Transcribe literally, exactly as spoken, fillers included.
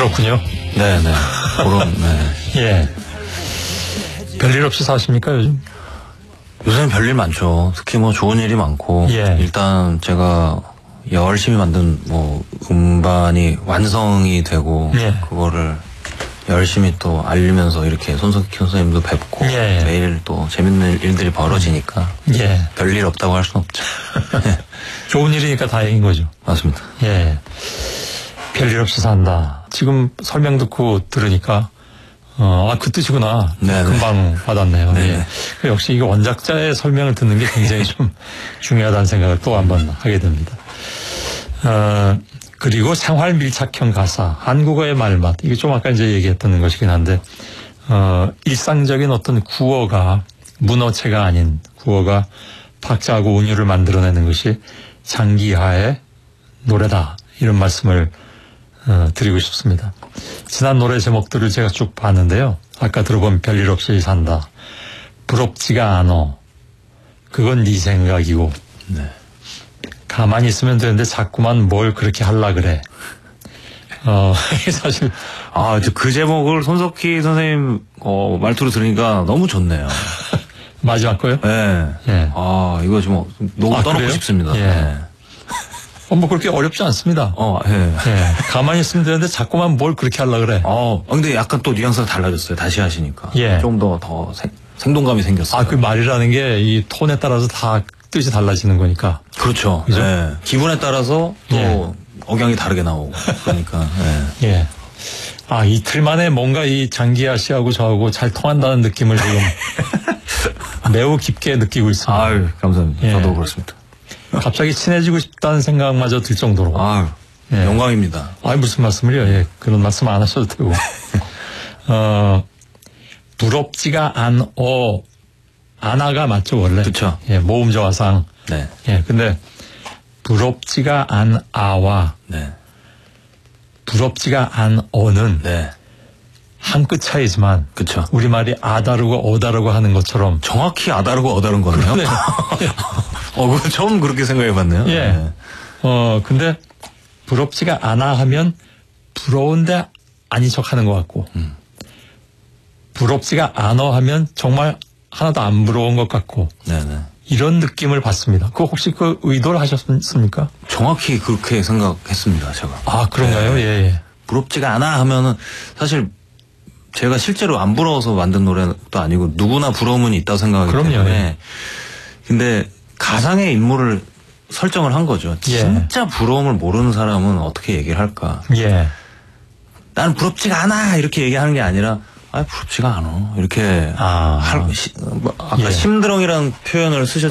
그렇군요. 네네. 그런, 네. 예. 별일 없이 사십니까, 요즘? 요새는 별일 많죠. 특히 뭐 좋은 일이 많고. 예. 일단 제가 열심히 만든 뭐 음반이 완성이 되고. 예. 그거를 열심히 또 알리면서 이렇게 손석희 선생님도 뵙고. 예. 매일 또 재밌는 일들이 벌어지니까. 예. 별일 없다고 할 순 없죠. 좋은 일이니까 다행인 거죠. 맞습니다. 예. 별일 없이 산다. 지금 설명 듣고 들으니까, 어, 아, 그 뜻이구나. 네네. 금방 받았네요. 네네. 예. 그 역시 이거 원작자의 설명을 듣는 게 굉장히 좀 중요하다는 생각을 또 한 번 하게 됩니다. 어, 그리고 생활 밀착형 가사, 한국어의 말맛. 이게 좀 아까 이제 얘기했던 것이긴 한데, 어, 일상적인 어떤 구어가 문어체가 아닌 구어가 박자하고 운율을 만들어내는 것이 장기하의 노래다. 이런 말씀을 어, 드리고 싶습니다. 지난 노래 제목들을 제가 쭉 봤는데요. 아까 들어본 별일 없이 산다. 부럽지가 않어. 그건 네 생각이고. 네. 가만히 있으면 되는데 자꾸만 뭘 그렇게 하려 그래. 어, 사실. 아, 그 제목을 손석희 선생님, 어, 말투로 들으니까 너무 좋네요. 마지막 거요? 네. 예. 아, 이거 좀 너무 아, 떠놓고 그래요? 싶습니다. 예. 네. 어, 뭐 그렇게 어렵지 않습니다. 어, 예. 예. 가만히 있으면 되는데 자꾸만 뭘 그렇게 하려 그래. 어, 근데 약간 또 뉘앙스가 달라졌어요. 다시 하시니까. 예. 좀 더, 더 생, 생동감이 생겼어요. 아, 그 말이라는 게 이 톤에 따라서 다 뜻이 달라지는 거니까. 그렇죠. 그죠? 예. 기분에 따라서 또 예. 억양이 다르게 나오고. 그러니까, 예. 예. 아, 이틀 만에 뭔가 이 장기하 씨하고 저하고 잘 통한다는 느낌을 지금 매우 깊게 느끼고 있습니다. 아유, 감사합니다. 예. 저도 그렇습니다. 갑자기 친해지고 싶다는 생각마저 들 정도로. 아유, 예. 영광입니다. 아, 무슨 말씀을요? 예. 그런 말씀 안 하셔도 되고. 어, 부럽지가 않어. 아나가 맞죠, 원래? 그쵸. 예, 모음저 화상. 네. 예, 근데 부럽지가 않아와 네. 부럽지가 않어는 네. 한 끗 차이지만 그쵸. 우리말이 아다르고 어다르고 하는 것처럼 정확히 아다르고 어다른 거네요. 네. 어, 그거 처음 그렇게 생각해 봤네요. 예. 네. 어, 근데 부럽지가 않아 하면 부러운데 아닌 척 하는 것 같고 음. 부럽지가 않아 하면 정말 하나도 안 부러운 것 같고 네네. 이런 느낌을 받습니다. 그거 혹시 그 의도를 하셨습니까? 정확히 그렇게 생각했습니다, 제가. 아, 그런가요? 네. 예, 예. 부럽지가 않아 하면은 사실 제가 실제로 안 부러워서 만든 노래도 아니고 누구나 부러움은 있다고 생각하기 그럼요, 때문에. 예. 근데 가상의 인물을 설정을 한 거죠. 예. 진짜 부러움을 모르는 사람은 어떻게 얘기를 할까? 예. 나는 부럽지가 않아 이렇게 얘기하는 게 아니라 아 부럽지가 않아 이렇게 아. 할, 시, 뭐 아까 예. 심드렁이라는 표현을 쓰셨.